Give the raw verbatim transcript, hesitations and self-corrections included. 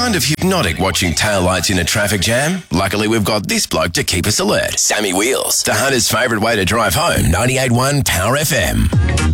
kind of hypnotic watching taillights in a traffic jam? Luckily, we've got this bloke to keep us alert. Sammy Wheels, the hunter's favourite way to drive home. ninety-eight point one Power F M.